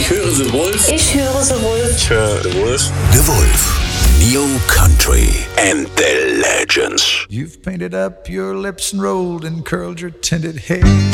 Ich höre The Wolf. Ich höre The Wolf. Ich höre The Wolf. The Wolf. New Country and the Legends. You've painted up your lips and rolled and curled your tinted hair.